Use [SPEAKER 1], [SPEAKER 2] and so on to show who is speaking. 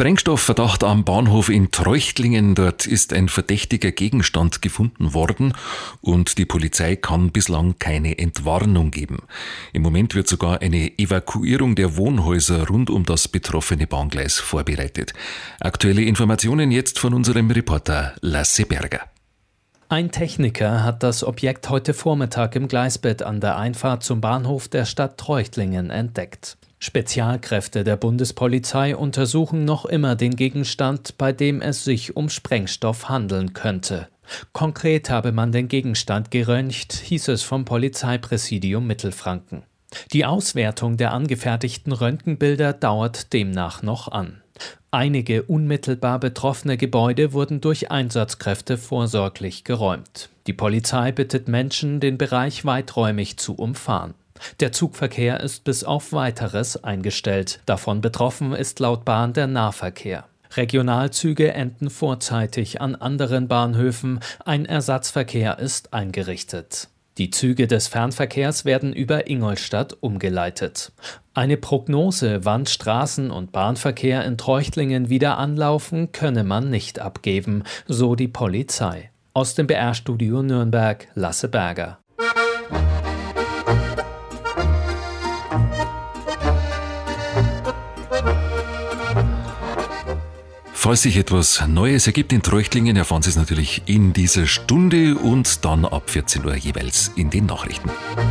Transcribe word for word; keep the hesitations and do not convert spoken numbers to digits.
[SPEAKER 1] Sprengstoffverdacht am Bahnhof in Treuchtlingen. Dort ist ein verdächtiger Gegenstand gefunden worden und die Polizei kann bislang keine Entwarnung geben. Im Moment wird sogar eine Evakuierung der Wohnhäuser rund um das betroffene Bahngleis vorbereitet. Aktuelle Informationen jetzt von unserem Reporter Lasse Berger.
[SPEAKER 2] Ein Techniker hat das Objekt heute Vormittag im Gleisbett an der Einfahrt zum Bahnhof der Stadt Treuchtlingen entdeckt. Spezialkräfte der Bundespolizei untersuchen noch immer den Gegenstand, bei dem es sich um Sprengstoff handeln könnte. Konkret habe man den Gegenstand geröntgt, hieß es vom Polizeipräsidium Mittelfranken. Die Auswertung der angefertigten Röntgenbilder dauert demnach noch an. Einige unmittelbar betroffene Gebäude wurden durch Einsatzkräfte vorsorglich geräumt. Die Polizei bittet Menschen, den Bereich weiträumig zu umfahren. Der Zugverkehr ist bis auf Weiteres eingestellt. Davon betroffen ist laut Bahn der Nahverkehr. Regionalzüge enden vorzeitig an anderen Bahnhöfen. Ein Ersatzverkehr ist eingerichtet. Die Züge des Fernverkehrs werden über Ingolstadt umgeleitet. Eine Prognose, wann Straßen- und Bahnverkehr in Treuchtlingen wieder anlaufen, könne man nicht abgeben, so die Polizei. Aus dem B R-Studio Nürnberg, Lasse Berger.
[SPEAKER 1] Falls sich etwas Neues ergibt in Treuchtlingen, erfahren Sie es natürlich in dieser Stunde und dann ab vierzehn Uhr jeweils in den Nachrichten.